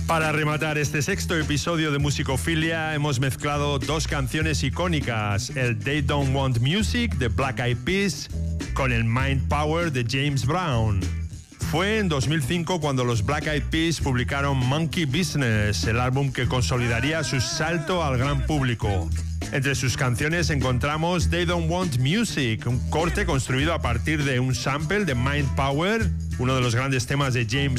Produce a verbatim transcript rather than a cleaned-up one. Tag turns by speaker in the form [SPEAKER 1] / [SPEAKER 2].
[SPEAKER 1] Para rematar este sexto episodio de Musicofilia hemos mezclado dos canciones icónicas, el They Don't Want Music de Black Eyed Peas con el Mind Power de James Brown. Fue en dos mil cinco cuando los Black Eyed Peas publicaron Monkey Business, el álbum que consolidaría su salto al gran público. Entre sus canciones encontramos They Don't Want Music, un corte construido a partir de un sample de Mind Power, uno de los grandes temas de James